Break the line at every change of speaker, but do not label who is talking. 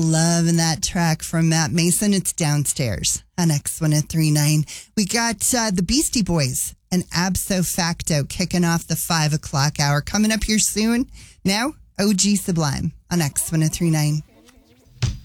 Loving that track from Matt Mason. It's Downstairs on X1039. We got the Beastie Boys and Abso Facto kicking off the 5 o'clock hour. Coming up here soon. Now, OG Sublime on X1039.